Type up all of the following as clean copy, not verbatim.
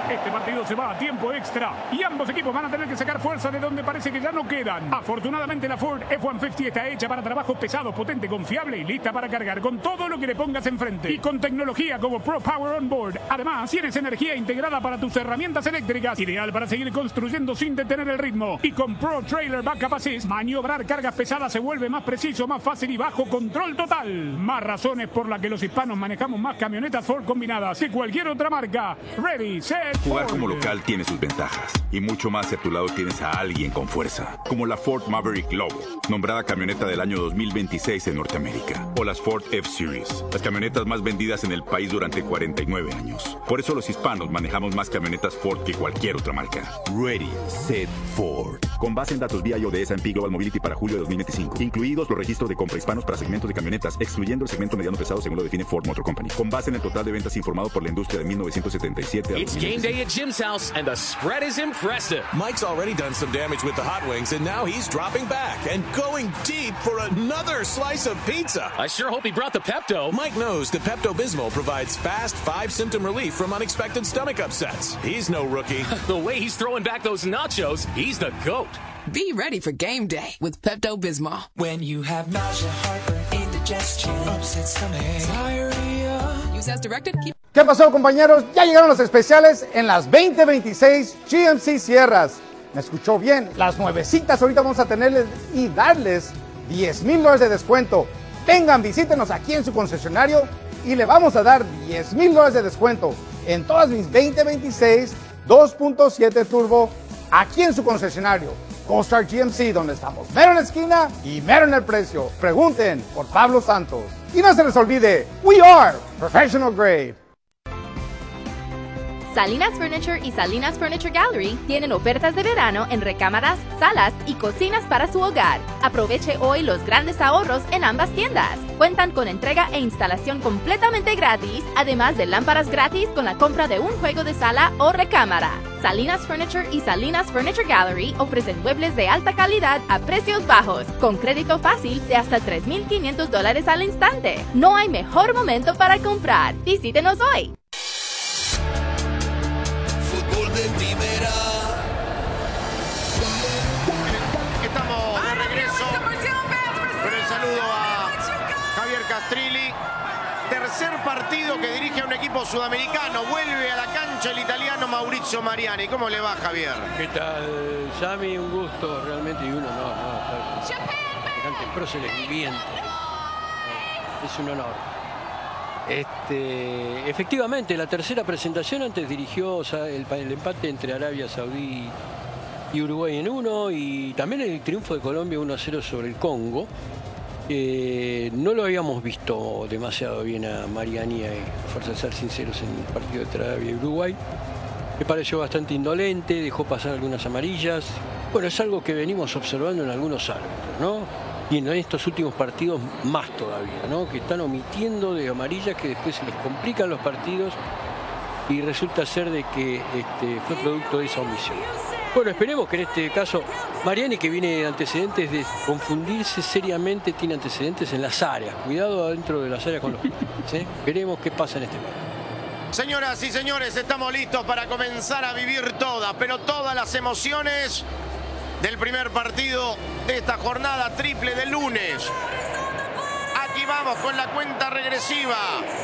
Este partido se va a tiempo extra y ambos equipos van a tener que sacar fuerza de donde parece que ya no quedan. Afortunadamente la Ford F-150 está hecha para trabajos pesados, potente, confiable y lista para cargar con todo lo que le pongas enfrente. Y con tecnología como Pro Power On Board. Además, tienes energía integrada para tus herramientas eléctricas, ideal para seguir construyendo sin detener el ritmo. Y con Pro Trailer Backup Assist, maniobrar cargas pesadas se vuelve más preciso, más fácil y bajo control total. Más razones por las que los hispanos manejamos más camionetas Ford combinadas que cualquier otra marca. Ready, set, Jugar Ford. como local tiene sus ventajas. Y mucho más si a tu lado tienes a alguien con fuerza. Como la Ford Maverick Lobo, nombrada camioneta del año 2026 en Norteamérica. O las Ford F-Series, las camionetas más vendidas en el país durante 49 años. Por eso los hispanos manejamos más camionetas Ford que cualquier otra marca. Ready, set, Ford. Con base en datos BIO de S&P Global Mobility para julio de 2025. Incluidos los registros de compra hispanos para segmentos de camionetas, excluyendo el segmento mediano pesado según lo define Ford Motor Company. Con base en el total de ventas informado por la industria de 1977 a It's game day at Jim's house, and the spread is impressive. Mike's already done some damage with the hot wings, and now he's dropping back and going deep for another slice of pizza. I sure hope he brought the Pepto. Mike knows that Pepto-Bismol provides fast 5-symptom relief from unexpected stomach upsets. He's no rookie. The way he's throwing back those nachos, he's the GOAT. Be ready for game day with Pepto-Bismol. When you have nausea, heartburn, indigestion, upset stomach, diarrhea. Use as directed. ¿Qué pasó, compañeros? Ya llegaron los especiales en las 2026 GMC Sierras. ¿Me escuchó bien? Las nuevecitas ahorita vamos a tenerles y darles $10,000 de descuento. Vengan, visítenos aquí en su concesionario y le vamos a dar $10,000 de descuento en todas mis 2026 2.7 Turbo aquí en su concesionario. CoStar GMC, donde estamos mero en la esquina y mero en el precio. Pregunten por Pablo Santos. Y no se les olvide, we are professional grade. Salinas Furniture y Salinas Furniture Gallery tienen ofertas de verano en recámaras, salas y cocinas para su hogar. Aproveche hoy los grandes ahorros en ambas tiendas. Cuentan con entrega e instalación completamente gratis, además de lámparas gratis con la compra de un juego de sala o recámara. Salinas Furniture y Salinas Furniture Gallery ofrecen muebles de alta calidad a precios bajos, con crédito fácil de hasta $3,500 al instante. No hay mejor momento para comprar. Visítenos hoy. De primera. Estamos de regreso con el saludo a Javier Castrilli. Tercer partido que dirige a un equipo sudamericano. Vuelve a la cancha el italiano Maurizio Mariani. ¿Cómo le va, Javier? ¿Qué tal, Sammy? Un gusto realmente y un honor, ¿no? Semejante próceres viviente. Es un honor. Efectivamente, la tercera presentación antes dirigió el empate entre Arabia Saudí y Uruguay en 1 y también el triunfo de Colombia 1-0 sobre el Congo. No lo habíamos visto demasiado bien a Mariani, a fuerza de ser sinceros, en el partido entre Arabia y Uruguay. Me pareció bastante indolente, dejó pasar algunas amarillas. Bueno, es algo que venimos observando en algunos árbitros, ¿no? Y en estos últimos partidos más todavía, ¿no? Que están omitiendo de amarillas que después se les complican los partidos y resulta ser de que fue producto de esa omisión. Bueno, esperemos que en este caso Mariani, que viene de antecedentes de confundirse seriamente, tiene antecedentes en las áreas. Cuidado adentro de las áreas con los pies, ¿sí? Veremos qué pasa en este momento. Señoras y señores, estamos listos para comenzar a vivir pero todas las emociones del primer partido de esta jornada triple de lunes. Aquí vamos con la cuenta regresiva.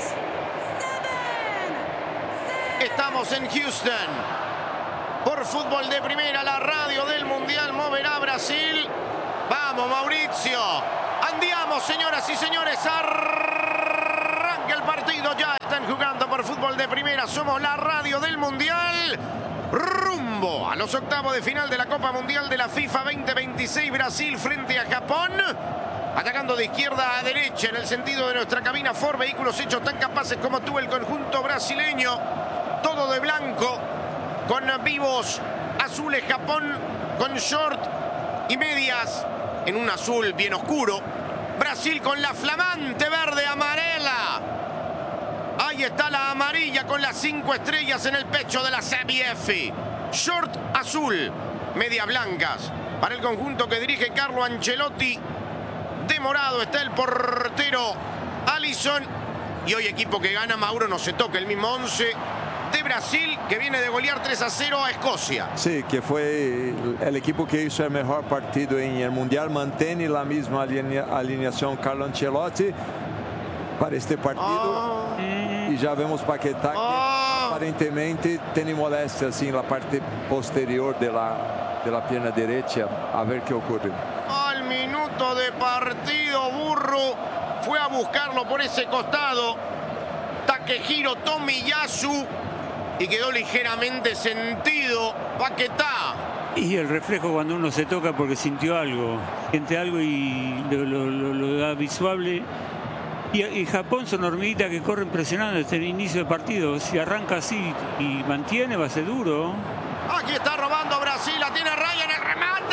Estamos en Houston. Por Fútbol de Primera, la radio del Mundial moverá Brasil. Vamos, Mauricio. Andiamo, señoras y señores. Arranca el partido. Ya están jugando por Fútbol de Primera. Somos la radio del Mundial. Rumbo a los octavos de final de la Copa Mundial de la FIFA 2026. Brasil frente a Japón. Atacando de izquierda a derecha en el sentido de nuestra cabina Ford. Vehículos hechos tan capaces como tú, el conjunto brasileño. Todo de blanco. Con vivos azules Japón. Con short y medias en un azul bien oscuro. Brasil con la flamante verde amarela. Ahí está la amarilla con las 5 estrellas en el pecho de la CBF. Short azul, medias blancas. Para el conjunto que dirige Carlo Ancelotti. De morado está el portero Alisson. Y hoy equipo que gana, Mauro, no se toca el mismo 11. de Brasil, que viene de golear 3-0 a Escocia. Sí, que fue el equipo que hizo el mejor partido en el Mundial. Mantiene la misma alineación Carlo Ancelotti para este partido. Y ya vemos Paquetá que aparentemente tiene molestias en la parte posterior de la pierna derecha. A ver qué ocurre. Al minuto de partido, Burro fue a buscarlo por ese costado. Takehiro Tomiyasu, y quedó ligeramente sentido Paquetá. Y el reflejo cuando uno se toca porque sintió algo, siente algo y lo da visual. Y Japón son hormiguitas que corren presionando desde el inicio del partido. Si arranca así y mantiene, va a ser duro. Aquí está robando Brasil, la tiene Ryan, el remate.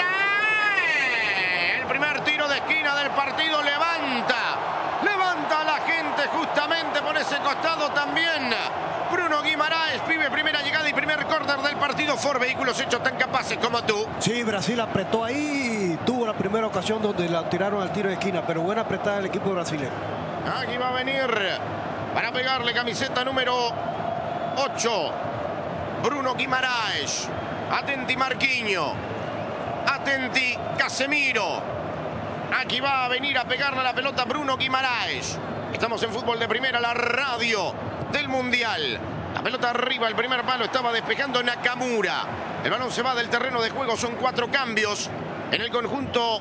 El primer tiro de esquina del partido levanta a la gente justamente por ese costado también. Bruno Guimaraes, pibe, primera llegada y primer córner del partido. Ford Vehículos Hechos tan capaces como tú. Sí, Brasil apretó ahí y tuvo la primera ocasión donde la tiraron al tiro de esquina, pero buena apretada el equipo brasileño. Aquí va a venir para pegarle camiseta número 8. Bruno Guimaraes. Atenti Marquinhos. Atenti Casemiro. Aquí va a venir a pegarle a la pelota Bruno Guimaraes. Estamos en Fútbol de Primera, la radio del Mundial. La pelota arriba, el primer palo estaba despejando Nakamura. El balón se va del terreno de juego, son 4 cambios en el conjunto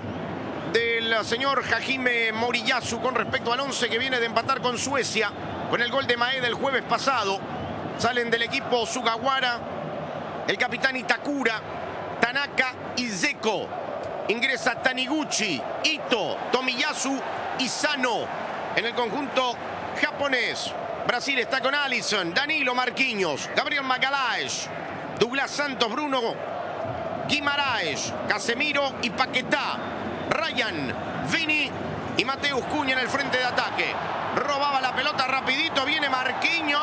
del señor Hajime Moriyasu con respecto al 11 que viene de empatar con Suecia con el gol de Maeda el jueves pasado. Salen del equipo Sugawara, el capitán Itakura, Tanaka y Zeko. Ingresa Taniguchi, Ito, Tomiyasu y Sano en el conjunto japonés. Brasil está con Alisson, Danilo, Marquinhos, Gabriel Magalhães, Douglas Santos, Bruno Guimaraes, Casemiro y Paquetá. Ryan, Vini y Mateus Cunha en el frente de ataque. Robaba la pelota rapidito, viene Marquinhos.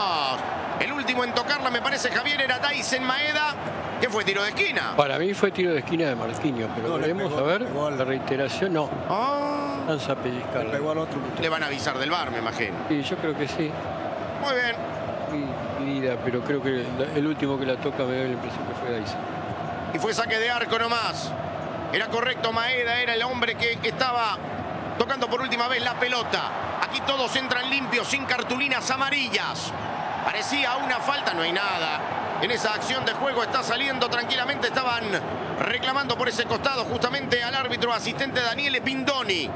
El último en tocarla, me parece, Javier, era Daysen Maeda. ¿Qué fue, tiro de esquina? Para mí fue tiro de esquina de Marquinhos, pero veremos a ver la reiteración. No, lanza a pellizcarla. Le van a avisar del VAR, me imagino. Sí, yo creo que sí. Muy bien. Vida, pero creo que el último que la toca me da la impresión que fue Daysen. Y fue saque de arco nomás. Era correcto, Maeda era el hombre que estaba tocando por última vez la pelota. Aquí todos entran limpios, sin cartulinas amarillas. Parecía una falta, no hay nada. En esa acción de juego está saliendo tranquilamente. Estaban reclamando por ese costado justamente al árbitro asistente Daniele Pindoni.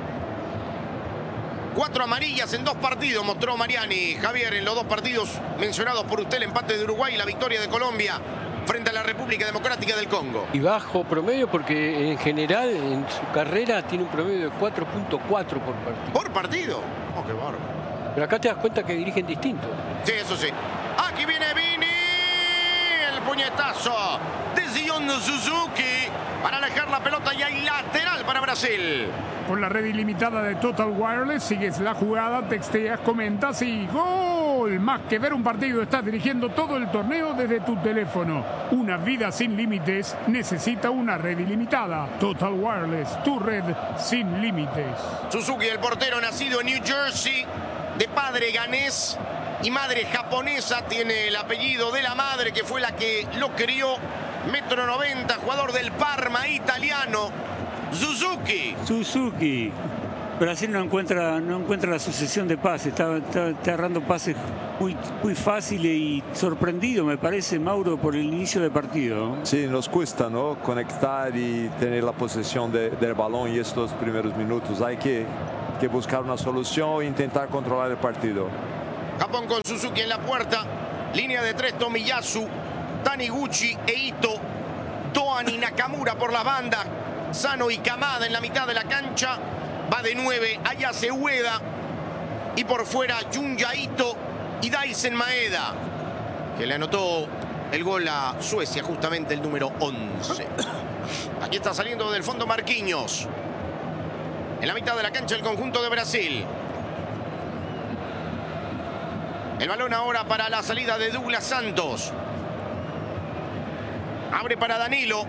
4 amarillas en 2 partidos mostró Mariani. Javier, en los 2 partidos mencionados por usted, el empate de Uruguay y la victoria de Colombia frente a la República Democrática del Congo. Y bajo promedio porque en general en su carrera tiene un promedio de 4.4 por partido. ¿Por partido? Oh, qué bárbaro. Pero acá te das cuenta que dirigen distinto. Sí, eso sí. Aquí viene Vini. El puñetazo de Zion Suzuki para alejar la pelota y hay lateral para Brasil. Con la red ilimitada de Total Wireless, sigues la jugada, texteas, comentas y ¡gol! Más que ver un partido, estás dirigiendo todo el torneo desde tu teléfono. Una vida sin límites necesita una red ilimitada. Total Wireless, tu red sin límites. Suzuki, el portero nacido en New Jersey, de padre ganés y madre japonesa, tiene el apellido de la madre que fue la que lo crió. 1,90 m, jugador del Parma italiano. Suzuki. Brasil no encuentra la sucesión de pases, está errando pases muy fáciles y sorprendido, me parece, Mauro, por el inicio del partido. Sí, nos cuesta, ¿no?, conectar y tener la posesión del balón en estos primeros minutos. Hay que buscar una solución e intentar controlar el partido. Japón con Suzuki en la puerta, línea de 3, Tomiyasu, Taniguchi e Ito, Doan y Nakamura por la banda. Sano y Kamada en la mitad de la cancha. Va de 9, Ayase Ueda. Y por fuera, Junya Ito y Daysen Maeda, que le anotó el gol a Suecia, justamente el número 11. Aquí está saliendo del fondo Marquinhos. En la mitad de la cancha, el conjunto de Brasil. El balón ahora para la salida de Douglas Santos. Abre para Danilo.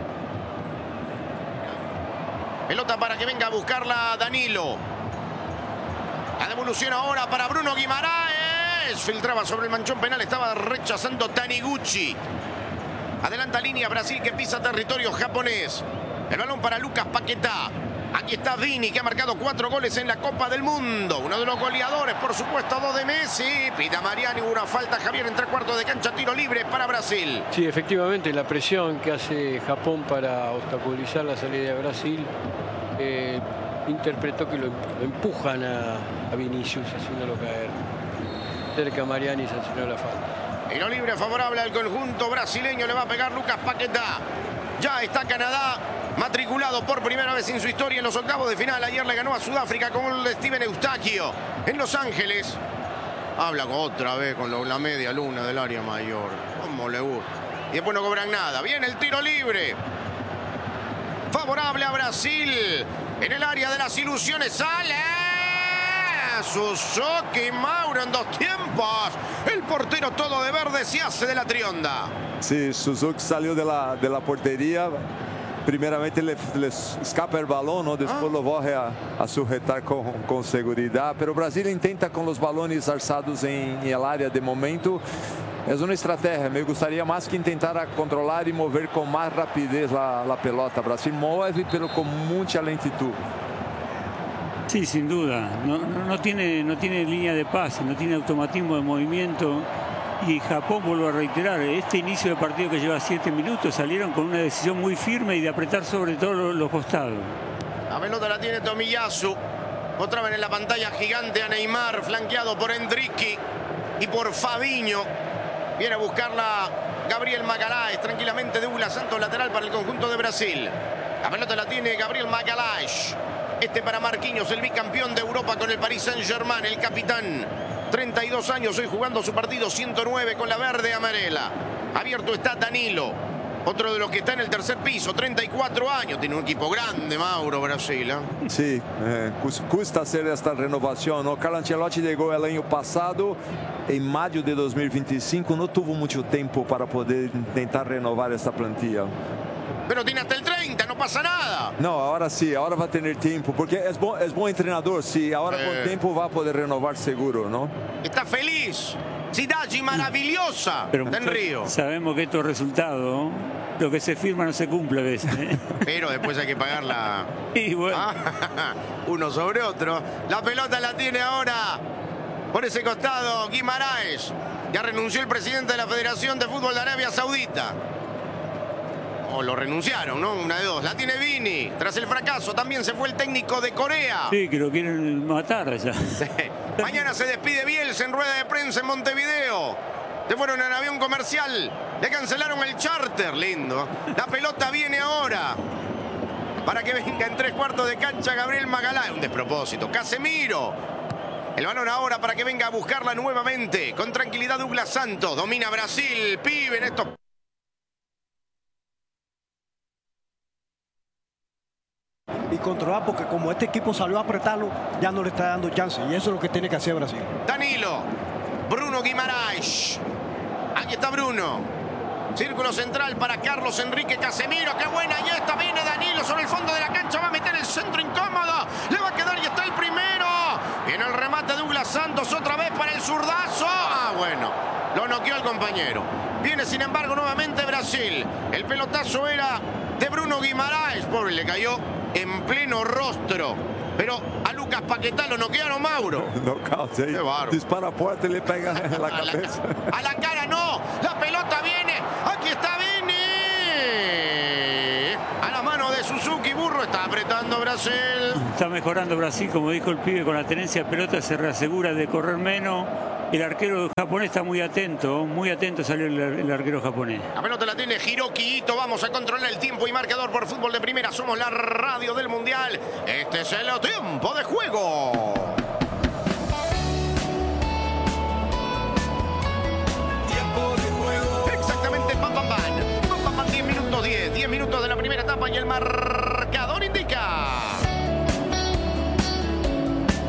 Pelota para que venga a buscarla Danilo. La devolución ahora para Bruno Guimaraes. Torres filtraba sobre el manchón penal, estaba rechazando Taniguchi. Adelanta línea Brasil que pisa territorio japonés. El balón para Lucas Paquetá. Aquí está Vini, que ha marcado 4 goles en la Copa del Mundo. Uno de los goleadores, por supuesto, 2 de Messi. Pita Mariani, hubo una falta, Javier, en 3/4 de cancha, tiro libre para Brasil. Sí, efectivamente, la presión que hace Japón para obstaculizar la salida de Brasil, interpretó que lo empujan a Vinicius, haciéndolo caer. Cerca Mariani sancionó la falta. Tiro libre favorable al conjunto brasileño, le va a pegar Lucas Paquetá. Ya está Canadá matriculado por primera vez en su historia en los octavos de final. Ayer le ganó a Sudáfrica con el de Steven Eustaquio en Los Ángeles. Habla otra vez con la media luna del área mayor. Cómo le gusta. Y después no cobran nada. Viene el tiro libre. Favorable a Brasil. En el área de las ilusiones sale Suzuki Mauro en 2 tiempos. El portero todo de verde se hace de la trionda. Sí, Suzuki salió de la portería. Primeiramente ele escapa o balão, ¿no? Depois lo volve a sujetar com segurança. Pero o Brasil intenta com os balões alçados em área de momento. É uma estratégia. Me gostaria mais que tentara controlar e mover com mais rapidez a pelota. Brasil move, pero com muita lentitud. Sí, sin duda. No tiene línea de pase, no tiene automatismo de movimiento. Y Japón, vuelvo a reiterar, este inicio de partido que lleva 7 minutos, salieron con una decisión muy firme y de apretar sobre todo los costados. La pelota la tiene Tomiyasu. Otra vez en la pantalla gigante a Neymar, flanqueado por Endricky y por Fabinho. Viene a buscarla Gabriel Magalhães, tranquilamente Douglas Santos, lateral para el conjunto de Brasil. La pelota la tiene Gabriel Magalhães. Este para Marquinhos, el bicampeón de Europa con el Paris Saint-Germain, el capitán. 32 años hoy jugando su partido 109 con la verde amarela. Abierto está Danilo, otro de los que está en el tercer piso, 34 años. Tiene un equipo grande, Mauro, Brasil. Sí, custa hacer esta renovación, ¿no? Carlo Ancelotti llegó el año pasado, en mayo de 2025, no tuvo mucho tiempo para poder intentar renovar esta plantilla. Pero tiene hasta el 30, no pasa nada. No, ahora sí, ahora va a tener tiempo, porque es buen entrenador, sí, ahora con tiempo va a poder renovar seguro, ¿no? Está feliz. Cidade maravillosa. Pero está en Río. Sabemos que estos resultados, lo que se firma no se cumple a veces. Pero después hay que pagarla. Y bueno. Uno sobre otro. La pelota la tiene ahora por ese costado Guimaraes. Ya renunció el presidente de la Federación de Fútbol de Arabia Saudita. O lo renunciaron, ¿no? Una de dos. La tiene Vini. Tras el fracaso también se fue el técnico de Corea. Sí, que lo quieren matar ya. Mañana se despide Bielsa en rueda de prensa en Montevideo. Se fueron en avión comercial. Le cancelaron el charter. Lindo. La pelota viene ahora. Para que venga en 3/4 de cancha Gabriel Magalhães. Un despropósito. Casemiro. El balón ahora para que venga a buscarla nuevamente. Con tranquilidad Douglas Santos. Domina Brasil. Pibe en estos... Y controlar, porque como este equipo salió a apretarlo, ya no le está dando chance. Y eso es lo que tiene que hacer Brasil. Danilo, Bruno Guimaraes. Aquí está Bruno. Círculo central para Carlos Enrique Casemiro. ¡Qué buena! Y esta viene Danilo sobre el fondo de la cancha. Va a meter el centro incómodo. Le va a quedar y está el primero. Viene el remate de Douglas Santos otra vez para el zurdazo. Bueno, lo noqueó el compañero. Viene sin embargo nuevamente Brasil. El pelotazo era de Bruno Guimaraes. Pobre, le cayó en pleno rostro. Pero a Lucas Paquetá lo noquearon, Mauro. Nocaute, dispara fuerte, le pega en la cabeza. A la cara no, la pelota viene. Aquí está Vini. A la mano de Suzuki, Burro está apretando Brasil. Está mejorando Brasil, como dijo el pibe, con la tenencia de pelota se reasegura de correr menos. El arquero japonés está muy atento salió el arquero japonés. La pelota la tiene Hiroki Ito. Vamos a controlar el tiempo y marcador por Fútbol de Primera. Somos la radio del Mundial. Este es el tiempo de juego. Tiempo de juego. Exactamente, pam, pam, pam. Pam, pam, pam, 10 minutos 10. 10 minutos de la primera etapa y el marcador indica...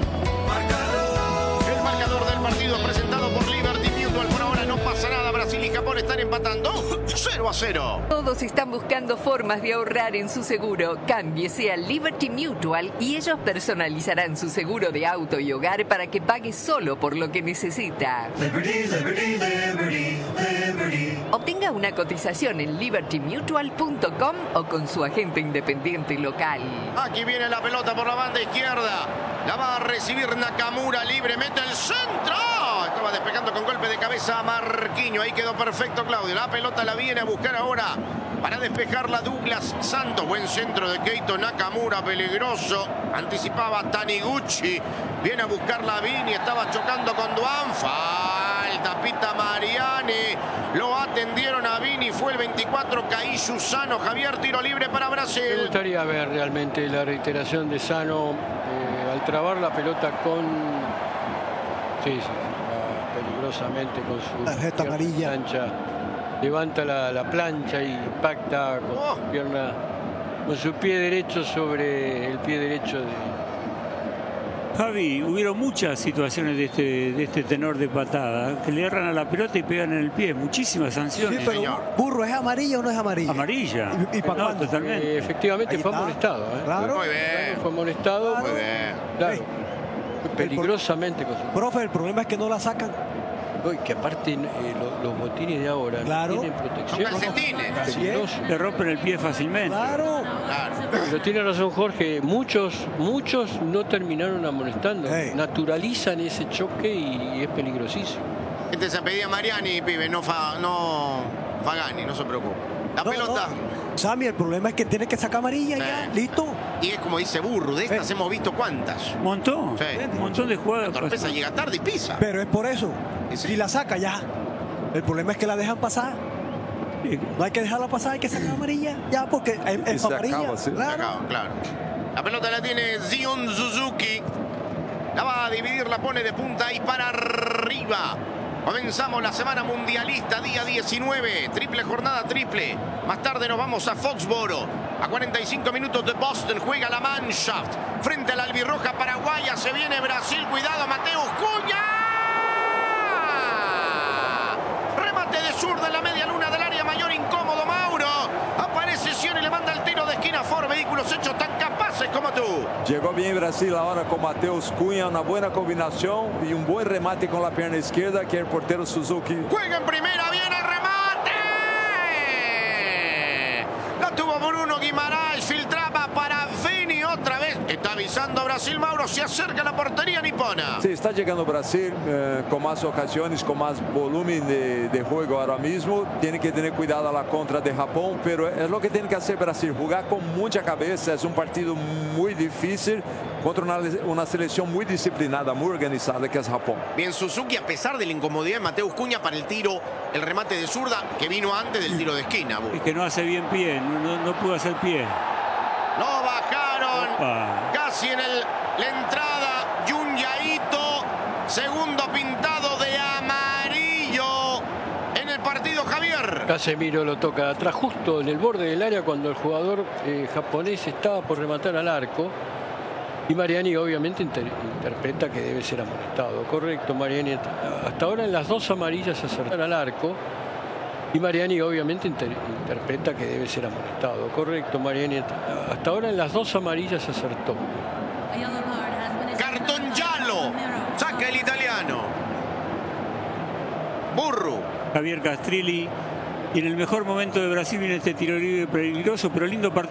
partido presentado por Liberty Mutual. Por ahora no pasa nada. Brasil y Japón están empatando 0-0. Todos están buscando formas de ahorrar en su seguro. Cámbiese a Liberty Mutual y ellos personalizarán su seguro de auto y hogar para que pague solo por lo que necesita. Liberty, liberty, liberty, liberty. Obtenga una cotización en libertymutual.com o con su agente independiente local. Aquí viene la pelota por la banda izquierda. La va a recibir Nakamura libre. Mete el centro. Estaba despejando con golpe de cabeza a Marquinhos. Ahí quedó perfecto, Claudio. La pelota la viene a buscar ahora para despejarla Douglas Santos. Buen centro de Keito Nakamura, peligroso. Anticipaba Taniguchi. Viene a buscarla Vini. Estaba chocando con Duan. Falta, pita Mariani. Lo atendieron a Vini. Fue el 24, Caillu Sano. Javier, tiro libre para Brasil. Me gustaría ver realmente la reiteración de Sano al trabar la pelota con... Sí, peligrosamente con su tarjeta amarilla. Plancha. Levanta la plancha y impacta con su pierna, con su pie derecho sobre el pie derecho de... Javi, hubieron muchas situaciones de este tenor de patada que le erran a la pelota y pegan en el pie. Muchísimas sanciones. Sí, pero Burro, ¿es amarilla o no es amarilla? Amarilla. ¿Y para no, cuándo? totalmente. Efectivamente fue amonestado. Claro. Muy bien. Fue amonestado. Muy bien. Claro. Peligrosamente con su... Profe, el problema es que no la sacan. Uy, que aparte los botines de ahora Claro. no tienen protección. Son calcetines. Peligroso. Le rompen el pie fácilmente. Claro. Pero tiene razón Jorge, muchos no terminaron amonestando. Naturalizan ese choque y es peligrosísimo. Este se pedía Mariani, pibe, no Fagani, no se preocupe. La pelota. No. Sammy, el problema es que tiene que sacar amarilla ya, listo. Y es como dice Burro, de estas hemos visto cuántas. Un montón. Sí. Un montón de jugadas. La torpeza llega tarde y pisa. Pero es por eso. Si la saca ya. El problema es que la dejan pasar. No hay que dejarla pasar, hay que sacar amarilla ya, porque es amarilla. Acaba, sí. Claro. Claro. La pelota la tiene Zion Suzuki. La va a dividir, la pone de punta y para arriba. Comenzamos la semana mundialista, día 19. Triple jornada, triple. Más tarde nos vamos a Foxboro. A 45 minutos de Boston juega la Mannschaft. Frente a la albirroja paraguaya se viene Brasil. Cuidado, Mateus Cunha. Remate de zurda en la media luna del área mayor, incómodo Mauro. Aparece Sion y le manda el tiro de esquina. Ford, vehículos hechos tan capaces como tú. Llegó bien Brasil ahora con Mateus Cunha, una buena combinación y un buen remate con la pierna izquierda que el portero Suzuki. Juega en primera, viene el remate. La tuvo Bruno Guimaraes, filtraba para Vini otra vez. Está avisando a Brasil, Mauro, se acerca a la portería nipona. Sí, está llegando Brasil con más ocasiones, con más volumen de juego ahora mismo. Tiene que tener cuidado a la contra de Japón, pero es lo que tiene que hacer Brasil, jugar con mucha cabeza. Es un partido muy difícil contra una selección muy disciplinada, muy organizada que es Japón. Bien, Suzuki, a pesar de la incomodidad de Mateus Cunha para el tiro, el remate de zurda que vino antes del tiro de esquina. Es que no hace bien pie, no pudo hacer pie. Lo bajaron. Opa. Casi en la entrada. Junyaito. Segundo pintado de amarillo en el partido, Javier. Casemiro lo toca atrás, justo en el borde del área, cuando el jugador japonés estaba por rematar al arco. Y Mariani obviamente interpreta que debe ser amonestado. Correcto, Mariani. Hasta ahora en las dos amarillas acertaron al arco. Y Mariani obviamente interpreta que debe ser amonestado. Correcto, Mariani. Hasta ahora en las dos amarillas acertó. Cartón giallo. Saca el italiano. Burro. Javier Castrilli. Y en el mejor momento de Brasil viene este tiro libre peligroso, pero lindo partido.